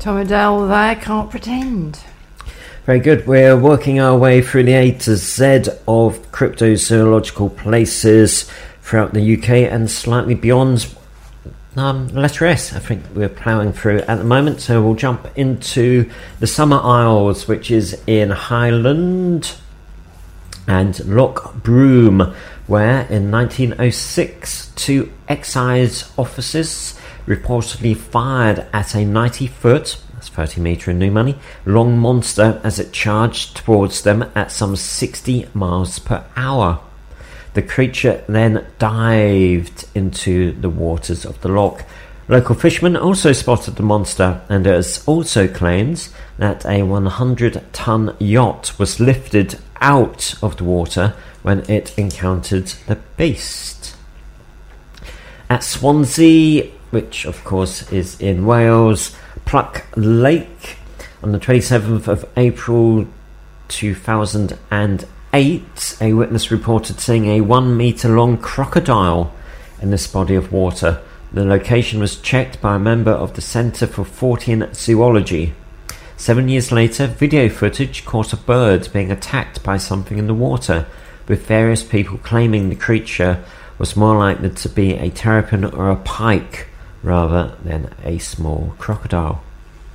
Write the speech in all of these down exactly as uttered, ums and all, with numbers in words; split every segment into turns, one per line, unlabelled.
Tom Adele there, Can't Pretend.
Very good. We're working our way through the A to Z of cryptozoological places throughout the U K and slightly beyond. Um, letter S, I think we're ploughing through at the moment. So we'll jump into the Summer Isles, which is in Highland and Loch Broom, where in nineteen oh six two excise officers reportedly fired at a ninety foot, that's thirty metre in new money, long monster as it charged towards them at some sixty miles per hour. The creature then dived into the waters of the loch. Local fishermen also spotted the monster, and it is also claims that a one hundred ton yacht was lifted out of the water when it encountered the beast. At Swansea, which of course is in Wales, Pluck Lake, on the twenty-seventh of April two thousand eight, a witness reported seeing a one metre long crocodile in this body of water. The location was checked by a member of the Centre for Fortean Zoology. Seven years later, video footage caught a bird being attacked by something in the water, with various people claiming the creature was more likely to be a terrapin or a pike rather than a small crocodile.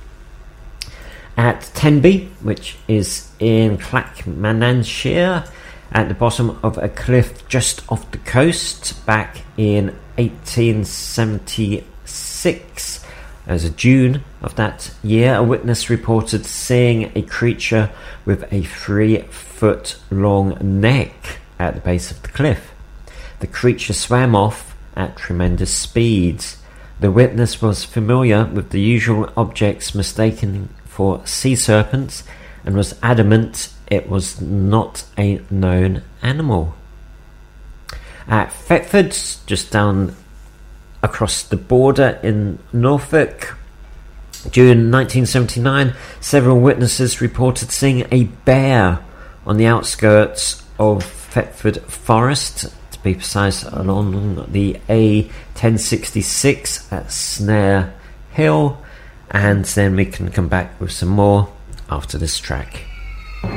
At Tenby, which is in Clackmannanshire, at the bottom of a cliff just off the coast, back in eighteen seventy-six, as of June of that year, a witness reported seeing a creature with a three foot long neck at the base of the cliff. The creature swam off at tremendous speeds. The witness was familiar with the usual objects mistaken for sea serpents and was adamant it was not a known animal. At Thetford, just down across the border in Norfolk, June nineteen seventy-nine, several witnesses reported seeing a bear on the outskirts of Thetford Forest, to be precise, along the A ten sixty-six at Snare Hill. And then we can come back with some more after this track.